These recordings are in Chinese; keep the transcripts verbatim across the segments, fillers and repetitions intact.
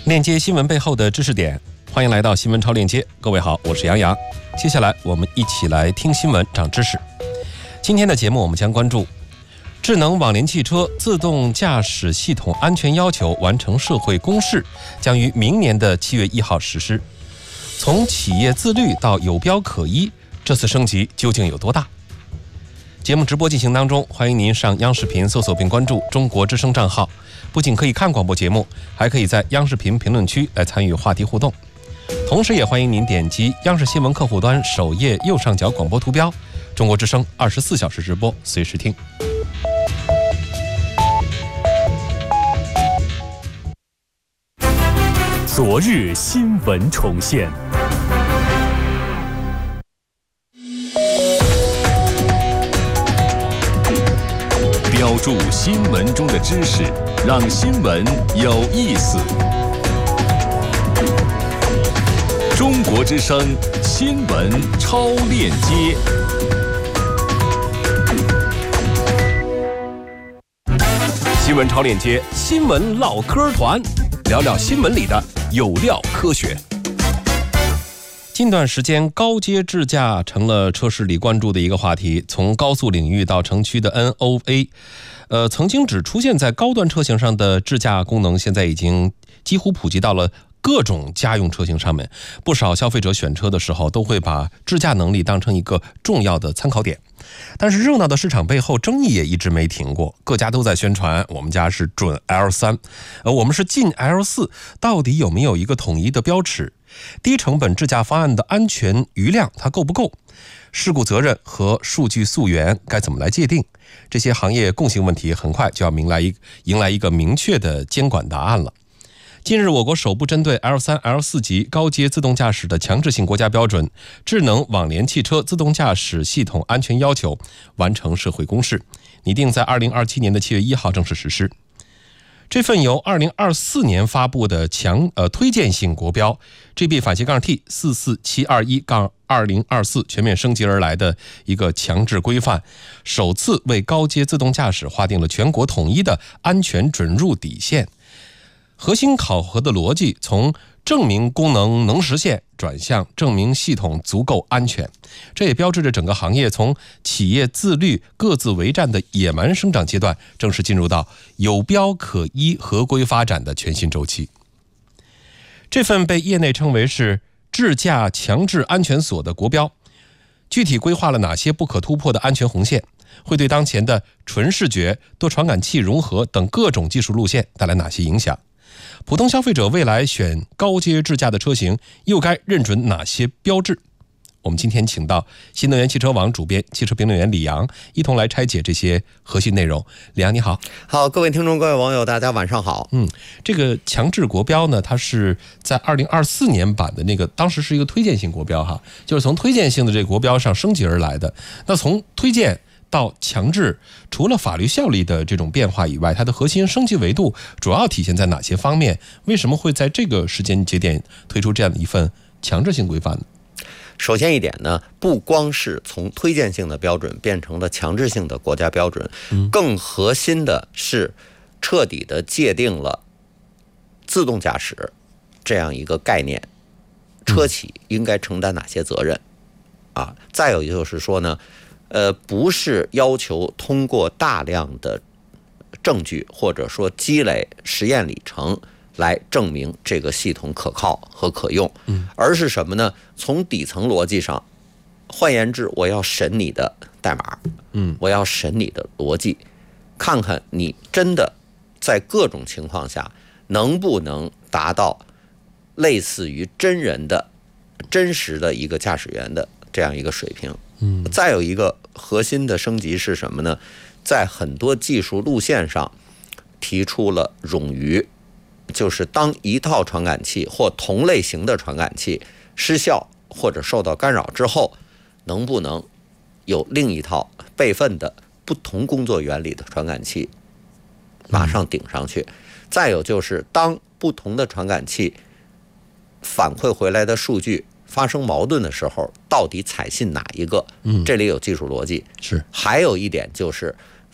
链接新闻背后的知识点，欢迎来到新闻超链接。各位好，我是杨洋。接下来我们一起来听新闻长知识。今天的节目我们将关注智能网联汽车自动驾驶系统安全要求完成社会公示，将于明年的七月一号实施。从企业自律到有标可依，这次升级究竟有多大？节目直播进行当中，欢迎您上央视频搜索并关注中国之声账号，不仅可以看广播节目，还可以在央视频评论区来参与话题互动。同时也欢迎您点击央视新闻客户端首页右上角广播图标，中国之声二十四小时直播，随时听。 昨日新闻重现，标注新闻中的知识，让新闻有意思。中国之声新闻超链接。 新闻超链接，新闻唠嗑团，聊聊新闻里的有料科学。近段时间，高阶智驾成了车市里关注的一个话题。从高速领域到城区的 N O A， 呃，曾经只出现在高端车型上的智驾功能，现在已经几乎普及到了各种家用车型上面。不少消费者选车的时候，都会把智驾能力当成一个重要的参考点。但是热闹的市场背后，争议也一直没停过，各家都在宣传我们家是准 L 三，呃，我们是进 L 四，到底有没有一个统一的标尺？低成本智驾方案的安全余量它够不够？事故责任和数据溯源该怎么来界定？这些行业共性问题很快就要迎来一迎来一个明确的监管答案了。近日，我国首部针对 L 三、L 四 级高阶自动驾驶的强制性国家标准《智能网联汽车自动驾驶系统安全要求》完成社会公示，拟定在二零二七年的七月一号正式实施。这份由二零二四年发布的强呃推荐性国标 G B 反斜杠 T 四四七二一杠二零二四全面升级而来的一个强制规范，首次为高阶自动驾驶划定了全国统一的安全准入底线。核心考核的逻辑从证明功能能实现转向证明系统足够安全，这也标志着整个行业从企业自律各自为战的野蛮生长阶段，正式进入到有标可依合规发展的全新周期。这份被业内称为是智驾强制安全锁的国标，具体规划了哪些不可突破的安全红线，会对当前的纯视觉、多传感器融合等各种技术路线带来哪些影响？普通消费者未来选高阶智驾的车型又该认准哪些标志？我们今天请到新能源汽车网主编、汽车评论员李阳，一同来拆解这些核心内容。李阳你好。 好，各位听众各位网友大家晚上好。 嗯，这个强制国标呢，它是在二零二四年版的那个，当时是一个推荐性国标哈，就是从推荐性的这个国标上升级而来的。那从推荐到强制，除了法律效力的这种变化以外，它的核心升级维度主要体现在哪些方面？为什么会在这个时间节点推出这样的一份强制性规范呢？ 首先一点呢，不光是从推荐性的标准变成了强制性的国家标准，更核心的是彻底的界定了自动驾驶这样一个概念，车企应该承担哪些责任啊？再有就是说呢，呃，不是要求通过大量的证据或者说积累实验里程来证明这个系统可靠和可用，而是什么呢？从底层逻辑上，换言之，我要审你的代码，嗯，我要审你的逻辑，看看你真的在各种情况下能不能达到类似于真人的、真实的一个驾驶员的这样一个水平。嗯，再有一个核心的升级是什么呢？在很多技术路线上提出了冗余，就是当一套传感器或同类型的传感器失效或者受到干扰之后，能不能有另一套备份的不同工作原理的传感器马上顶上去？再有就是当不同的传感器反馈回来的数据发生矛盾的时候，到底采信哪一个？嗯，这里有技术逻辑。 是。 还有一点就是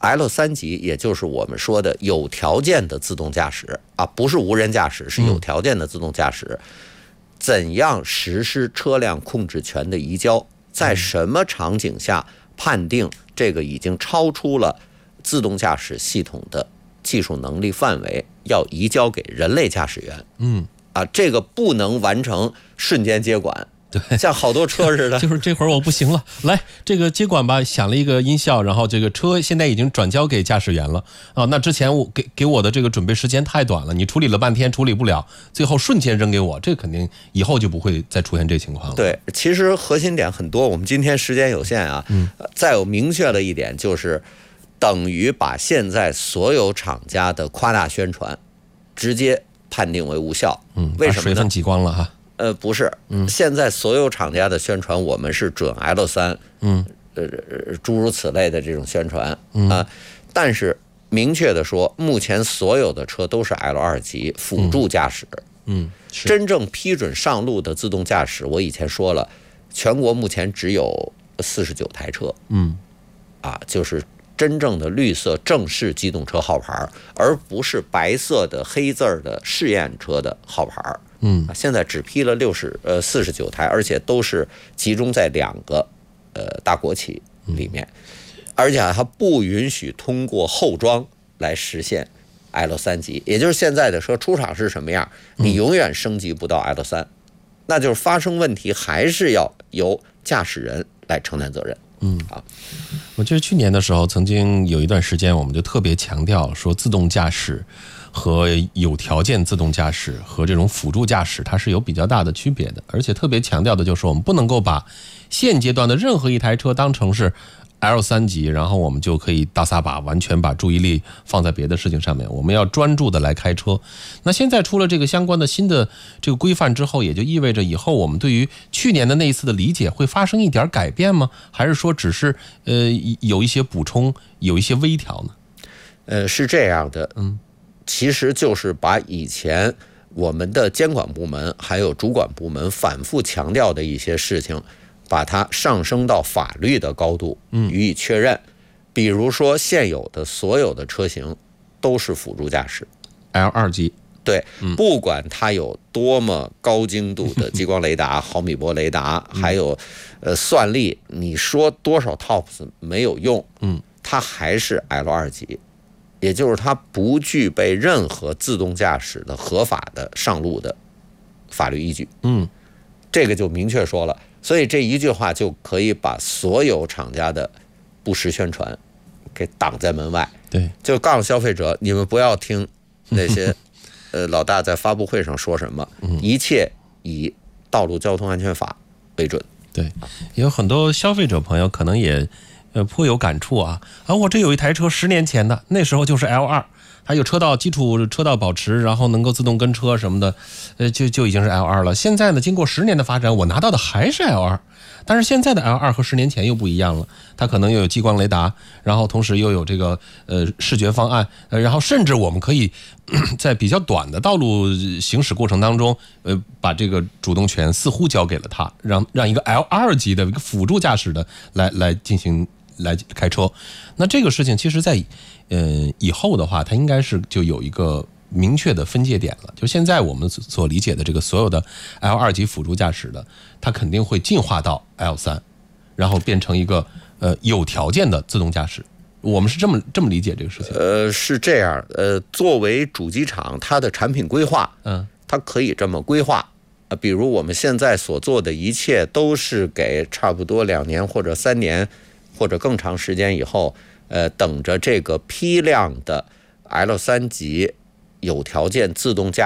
L 三级，也就是我们说的有条件的自动驾驶啊，不是无人驾驶，是有条件的自动驾驶。嗯、怎样实施车辆控制权的移交？在什么场景下判定这个已经超出了自动驾驶系统的技术能力范围，要移交给人类驾驶员？嗯，啊，这个不能完成瞬间接管。对，像好多车似的， 就是这会儿我不行了，来这个接管吧，响了一个音效，然后这个车现在已经转交给驾驶员了啊。那之前我给给我的这个准备时间太短了，你处理了半天处理不了，最后瞬间扔给我，这肯定以后就不会再出现这情况了。 对，其实核心点很多，我们今天时间有限啊，嗯，再有明确的一点就是，等于把现在所有厂家的夸大宣传，直接判定为无效。嗯，为什么呢？ 把水分挤光了哈。 呃，不是，嗯，现在所有厂家的宣传，我们是准 L 三，嗯，呃，诸如此类的这种宣传啊、嗯呃，但是明确的说，目前所有的车都是 L 二级辅助驾驶，嗯，真正批准上路的自动驾驶，我以前说了，全国目前只有四十九台车，嗯，啊，就是真正的绿色正式机动车号牌，而不是白色的黑字儿的试验车的号牌。嗯，现在只批了六十呃四十九台，而且都是集中在两个呃大国企里面，而且它不允许通过后装来实现 L 三级，也就是现在的车出厂是什么样，你永远升级不到 L 三，那就是发生问题还是要由驾驶人来承担责任。嗯啊， 我记得去年的时候，曾经有一段时间，我们就特别强调说，自动驾驶和有条件自动驾驶和这种辅助驾驶，它是有比较大的区别的。而且特别强调的就是，我们不能够把现阶段的任何一台车当成是 L 三级，然后我们就可以大撒把，完全把注意力放在别的事情上面。我们要专注的来开车。那现在出了这个相关的新的这个规范之后，也就意味着以后我们对于去年的那一次的理解会发生一点改变吗？还是说只是呃有一些补充，有一些微调呢？ 呃，是这样的，嗯，其实就是把以前我们的监管部门还有主管部门反复强调的一些事情，把它上升到法律的高度予以确认。比如说现有的所有的车型都是辅助驾驶 L 二级， 对，不管它有多么高精度的激光雷达、毫米波雷达，还有呃算力，你说多少 T O P S 没有用，嗯，它还是 L 二级。也就是它不具备任何自动驾驶的合法的上路的法律依据，嗯，这个就明确说了，所以这一句话就可以把所有厂家的不实宣传给挡在门外。 对， 就告诉消费者，你们不要听那些呃老大在发布会上说什么，一切以道路交通安全法为准。 对，有很多消费者朋友可能也呃，颇有感触啊！啊，我这有一台车，十年前的，那时候就是 L 二，还有车道基础车道保持，然后能够自动跟车什么的，呃，就就已经是 L 二了。现在呢，经过十年的发展，我拿到的还是 L 二，但是现在的 L 二和十年前又不一样了，它可能又有激光雷达，然后同时又有这个呃视觉方案，呃，然后甚至我们可以在比较短的道路行驶过程当中，呃，把这个主动权似乎交给了它，让让一个 L 二级的一个辅助驾驶的来来进行。来开车，那这个事情其实在呃以后的话，它应该是就有一个明确的分界点了。就现在我们所理解的这个所有的 L 二级辅助驾驶的，它肯定会进化到 L 三，然后变成一个呃有条件的自动驾驶。我们是这么这么理解这个事情。 呃，是这样。呃，作为主机厂，它的产品规划，嗯，它可以这么规划。呃，比如我们现在所做的一切，都是给差不多两年或者三年。或者更长时间以后，呃，等着这个批量的 L 三级有条件自动驾